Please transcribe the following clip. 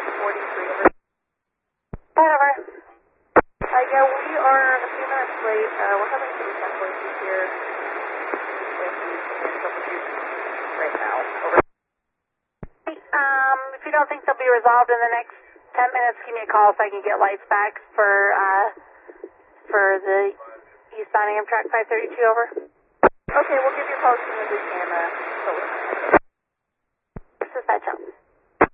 43, over. Over. Yeah, we are a few minutes late. We're having some technical issues here with the troubleshooting right now. Over. If you don't think they'll be resolved in the next 10 minutes, give me a call so I can get lights back for the eastbound Amtrak 532, over. Okay, we'll give you a call as soon as we can. This is that jump.